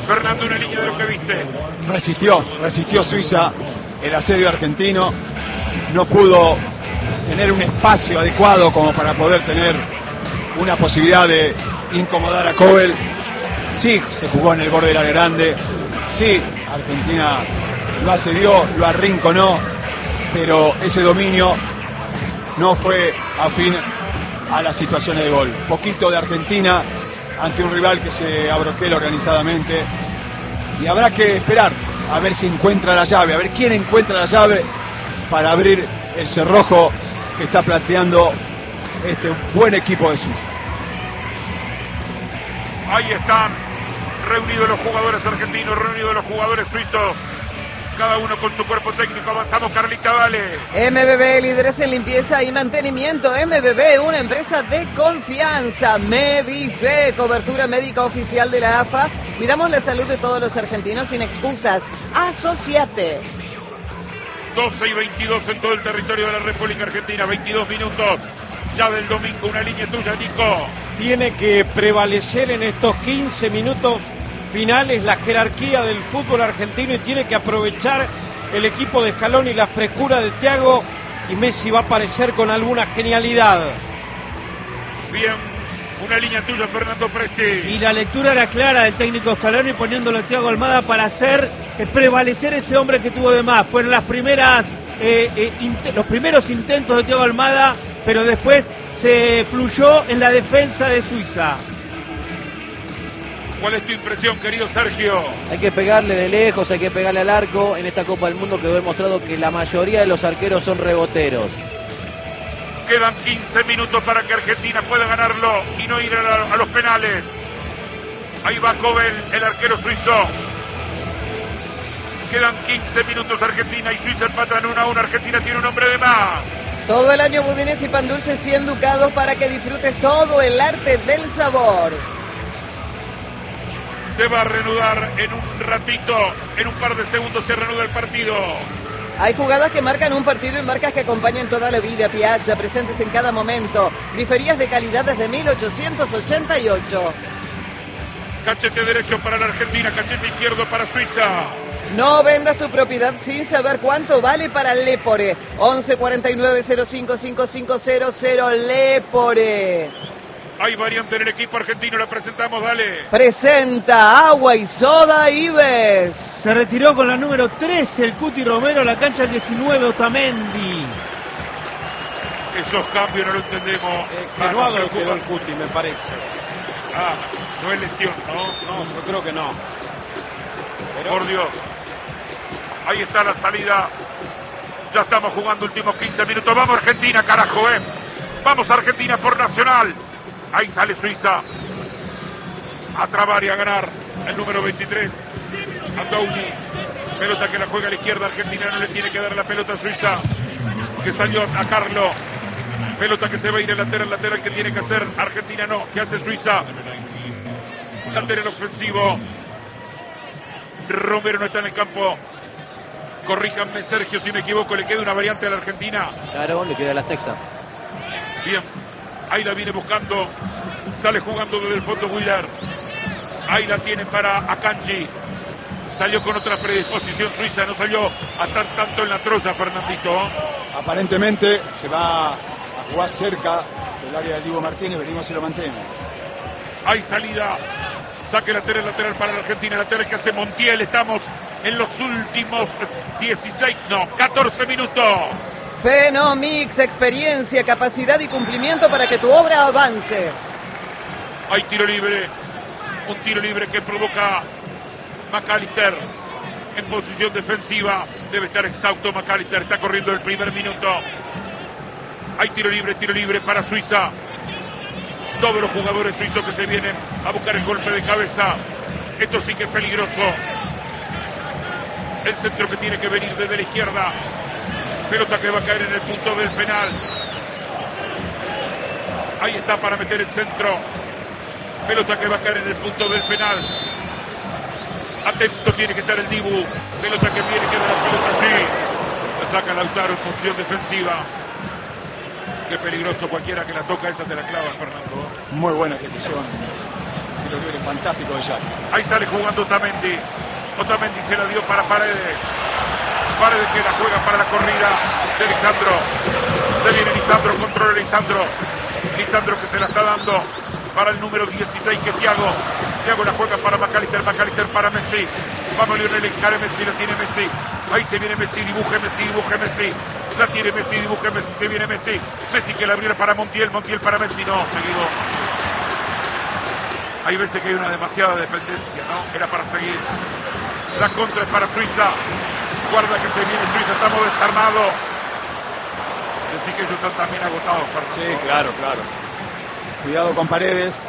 Fernando, una línea de lo que viste. Resistió Suiza el asedio argentino. No pudo tener un espacio adecuado como para poder tener una posibilidad de incomodar a Kobel. Sí, se jugó en el borde del área grande. Sí, Argentina lo asedió, lo arrinconó, pero ese dominio no fue afín a las situaciones de gol. Poquito de Argentina ante un rival que se abroquela organizadamente, y habrá que esperar a ver si encuentra la llave, a ver quién encuentra la llave para abrir el cerrojo que está planteando este buen equipo de Suiza. Ahí están reunidos los jugadores argentinos, reunidos los jugadores suizos, cada uno con su cuerpo técnico. Avanzamos, Carlita, dale. MBB, líderes en limpieza y mantenimiento. MBB, una empresa de confianza. Medife, cobertura médica oficial de la AFA. Cuidamos la salud de todos los argentinos sin excusas. Asociate. 12:22 en todo el territorio de la República Argentina. 22 minutos ya del domingo. Una línea tuya, Nico. Tiene que prevalecer en estos 15 minutos finales la jerarquía del fútbol argentino, y tiene que aprovechar el equipo de Scaloni y la frescura de Thiago, y Messi va a aparecer con alguna genialidad. Bien, una línea tuya, Fernando Presti. Y la lectura era clara del técnico Scaloni, poniéndolo a Thiago Almada para hacer prevalecer ese hombre que tuvo de más. Fueron los primeros intentos de Thiago Almada, pero después se fluyó en la defensa de Suiza. ¿Cuál es tu impresión, querido Sergio? Hay que pegarle de lejos, hay que pegarle al arco. En esta Copa del Mundo quedó demostrado que la mayoría de los arqueros son reboteros. Quedan 15 minutos para que Argentina pueda ganarlo y no ir a los penales. Ahí va Kobel, el arquero suizo. Quedan 15 minutos. Argentina y Suiza empatan 1-1. Argentina tiene un hombre de más. Todo el año budines y pan dulces 100 ducados para que disfrutes todo el arte del sabor. Se va a reanudar en un ratito, en un par de segundos se reanuda el partido. Hay jugadas que marcan un partido y marcas que acompañan toda la vida. Piazza, presentes en cada momento. Griferías de calidad desde 1888. Cachete derecho para la Argentina, cachete izquierdo para Suiza. No vendas tu propiedad sin saber cuánto vale para Lepore. 11 49 05 5500 Lepore. Hay variante en el equipo argentino, la presentamos, dale. Presenta Agua y Soda Ives. Se retiró con la número 13 el Cuti Romero, la cancha 19 Otamendi. Esos cambios no lo entendemos. Extenuado quedó el Cuti, me parece. No es lesión, ¿no? No, yo creo que no. Pero... Por Dios. Ahí está la salida. Ya estamos jugando últimos 15 minutos. Vamos Argentina, carajo, Vamos Argentina por Nacional. Ahí sale Suiza a trabar y a ganar el número 23, Andouni. Pelota que la juega a la izquierda. Argentina no le tiene que dar la pelota a Suiza, que salió a Carlo. Pelota que se va a ir al lateral que tiene que hacer Argentina, no, que hace Suiza. Lateral ofensivo. Romero no está en el campo. Corríjanme, Sergio, si me equivoco. Le queda una variante a la Argentina. Claro, le queda la sexta. Bien, ahí la viene buscando. Sale jugando desde el fondo Willer. Ahí la tiene para Akanji. Salió con otra predisposición Suiza. No salió a estar tanto en la troya, Fernandito. Aparentemente se va a jugar cerca del área de Diego Martínez. Veremos si lo mantiene. Hay salida. Saque lateral para la Argentina. Lateral que hace Montiel. Estamos en los últimos 14 minutos. Fenomix, experiencia, capacidad y cumplimiento para que tu obra avance. Hay tiro libre. Un tiro libre que provoca McAllister en posición defensiva. Debe estar exhausto McAllister. Está corriendo el primer minuto. Hay tiro libre para Suiza. Todos los jugadores suizos que se vienen a buscar el golpe de cabeza. Esto sí que es peligroso. El centro que tiene que venir desde la izquierda. Pelota que va a caer en el punto del penal. Ahí está para meter el centro. Pelota que va a caer en el punto del penal. Atento tiene que estar el Dibu. Pelota que tiene que dar la pelota allí. La saca Lautaro en posición defensiva. Qué peligroso, cualquiera que la toca, esa se la clava, Fernando. Muy buena ejecución tiro libre fantástico de Jack. Ahí sale jugando Otamendi. Otamendi se la dio para Paredes. Paredes que la juega para la corrida de Lisandro. Se viene Lisandro, controla Lisandro. Lisandro que se la está dando para el número 16 que es Thiago. Thiago la juega para McAllister, McAllister para Messi. Vamos Lionel, encare Messi, la tiene Messi. Ahí se viene Messi, dibuje Messi, dibuje Messi. La tiene Messi, dibuje Messi, se viene Messi. Messi que la abriera para Montiel, Montiel para Messi, no, seguido. Hay veces que hay una demasiada dependencia, ¿no? Era para seguir. La contra es para Suiza. Guarda que se viene Suiza, estamos desarmados. Decir que ellos están también agotados, Fernando. Sí, claro, claro. Cuidado con Paredes.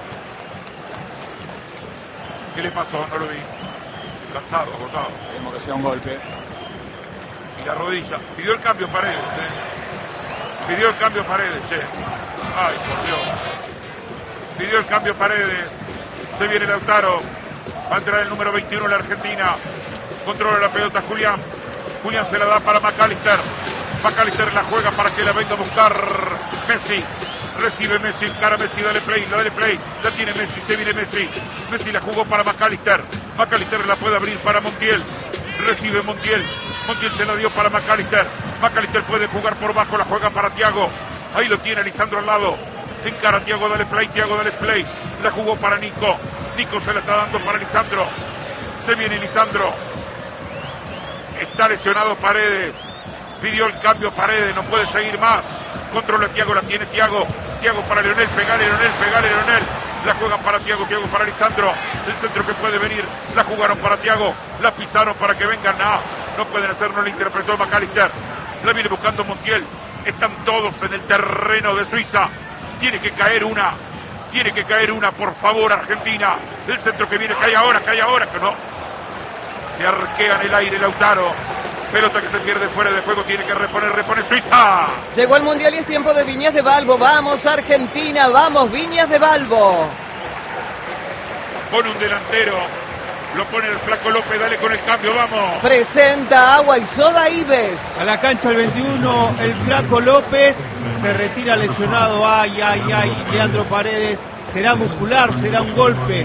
¿Qué le pasó? No lo vi. Cansado, agotado. Queremos que sea un golpe. Y la rodilla. Pidió el cambio Paredes, Pidió el cambio Paredes, che. Ay, por Dios. Pidió el cambio Paredes. Se viene Lautaro. Va a entrar el número 21 en la Argentina. Controla la pelota Julián. Julián se la da para McAllister. McAllister la juega para que la venga a buscar Messi. Recibe Messi, cara Messi, dale play. La tiene Messi, se viene Messi. Messi la jugó para McAllister. McAllister la puede abrir para Montiel. Recibe Montiel. Montiel se la dio para McAllister. McAllister puede jugar por bajo, la juega para Thiago. Ahí lo tiene Lisandro al lado. Encara Thiago, dale play, Thiago, dale play. La jugó para Nico. Nico se la está dando para Lisandro. Se viene Lisandro. Está lesionado Paredes. Pidió el cambio Paredes, no puede seguir más. Controla Thiago, la tiene Thiago. Thiago para Lionel, pegale Lionel. La juegan para Thiago, Thiago para Lisandro. El centro que puede venir, la jugaron para Thiago. La pisaron para que vengan. No pueden hacer, no le interpretó McAllister. La viene buscando Montiel. Están todos en el terreno de Suiza. Tiene que caer una, por favor, Argentina. El centro que viene, cae ahora, que no. Se arquea en el aire Lautaro. Pelota que se pierde fuera de juego, tiene que repone Suiza. Llegó el Mundial y es tiempo de Viñas de Balbo. Vamos Argentina, vamos Viñas de Balbo. Pone un delantero, lo pone el Flaco López, dale con el cambio, vamos. Presenta Agua y Soda Ives. A la cancha el 21, el Flaco López. Se retira lesionado, ay, Leandro Paredes. Será muscular, será un golpe.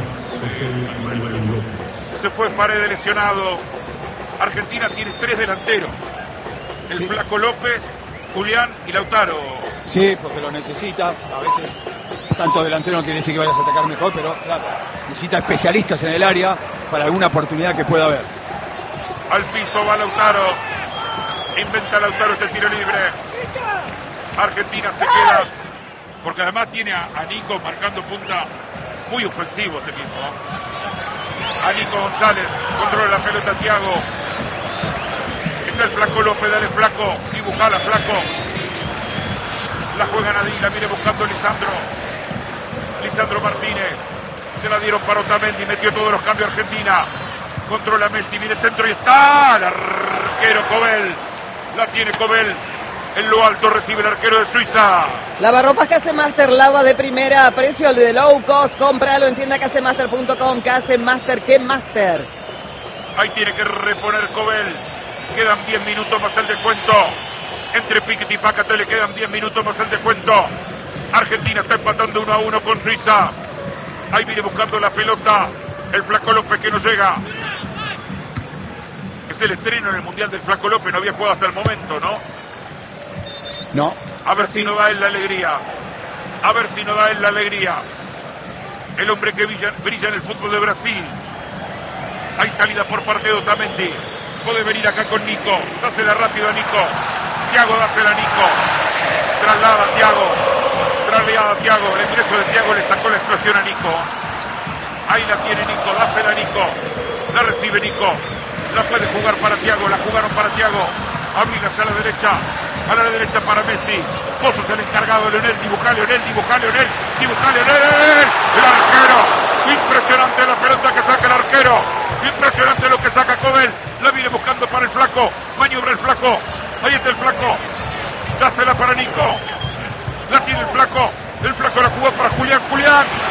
Se fue Paredes lesionado. Argentina tiene 3 delanteros. El Sí. Flaco López, Julián y Lautaro. Sí, porque lo necesita. A veces tanto delantero no quiere decir que vayas a atacar mejor, pero claro, necesita especialistas en el área para alguna oportunidad que pueda haber. Al piso va Lautaro. Inventa Lautaro este tiro libre. Argentina se queda. Porque además tiene a Nico marcando punta. Muy ofensivo este equipo. A Nico González. Controla la pelota Thiago. Está el Flaco López, dale Flaco. Dibujala Flaco. La juega Nadí, la viene buscando Lisandro. Lisandro Martínez. Se la dieron para Otamendi. Metió todos los cambios Argentina. Controla Messi, viene el centro y está el arquero Cobel. La tiene Cobel. En lo alto recibe el arquero de Suiza. Lavarropas Casemaster, lava de primera, precio al de low cost. Cómpralo en tienda casemaster.com. Casemaster, ¿qué master? Ahí tiene que reponer Cobel. Quedan 10 minutos más el descuento. Entre Piquet y Pácate le quedan 10 minutos más el descuento. Argentina está empatando 1-1 con Suiza. Ahí viene buscando la pelota el Flaco López que no llega. Es el estreno en el Mundial del Flaco López. No había jugado hasta el momento, ¿no? No. A ver si no da él la alegría. A ver si no da él la alegría. El hombre que brilla en el fútbol de Brasil. Hay salida por parte de Otamendi. Puede venir acá con Nico. Dásela rápido a Nico. Thiago, dásela a Nico. Traslada a Thiago. Traslada a Thiago. El ingreso de Thiago le sacó la explosión a Nico. Ahí la tiene Nico. Dásela a Nico. La recibe Nico. La puede jugar para Thiago. La jugaron para Thiago. Abrir hacia la derecha. A la derecha para Messi. Pozos el encargado de Lionel. Dibuja Lionel. El arquero. Impresionante la pelota que saca el arquero. Impresionante lo que saca Cobel. La viene buscando para el Flaco. Maniobra el Flaco. Ahí está el Flaco. Dásela para Nico. La tiene el Flaco. El Flaco la jugó para Julián.